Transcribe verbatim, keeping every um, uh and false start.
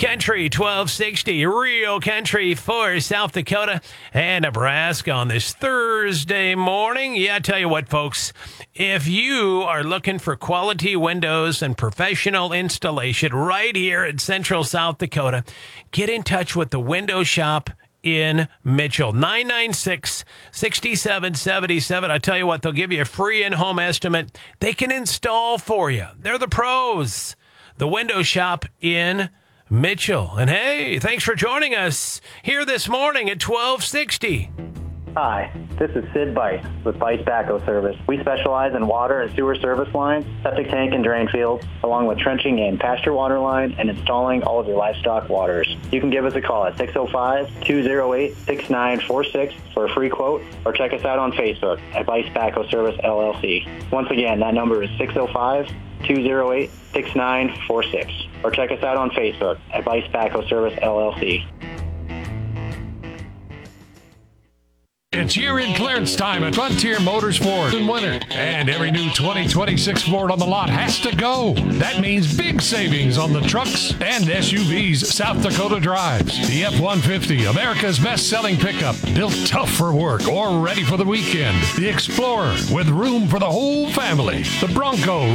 Country twelve sixty, real country for South Dakota and Nebraska on this Thursday morning. Yeah, I tell you what, folks, if you are looking for quality windows and professional installation right here in Central South Dakota, get in touch with the Window Shop in Mitchell. nine nine six, six seven seven seven. I tell you what, they'll give you a free in-home estimate. They can install for you. They're the pros. The Window Shop in Mitchell. And hey, thanks for joining us here this morning at twelve sixty. Hi, this is Sid Bice with Bice Backhoe Service. We specialize in water and sewer service lines, septic tank and drain fields, along with trenching and pasture water line and installing all of your livestock waters. You can give us a call at six oh five, two oh eight, six nine four six for a free quote, or check us out on Facebook at Bice Backhoe Service L L C. Once again, that number is six oh five, two oh eight, six nine four six, or check us out on Facebook at Bice Backhoe Service L L C. It's year-end clearance time at Frontier Motors Ford in winter. And every new twenty twenty-six Ford on the lot has to go. That means big savings on the trucks and S U Vs South Dakota drives. The F one fifty, America's best-selling pickup, built tough for work or ready for the weekend. The Explorer, with room for the whole family. The Bronco,